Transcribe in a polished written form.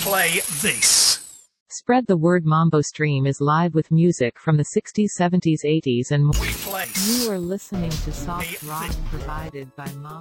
play this. Spread the Word Mambo Stream is live with music from the 60s, 70s, 80s and more. We play. You are listening to soft rock provided by Mambo.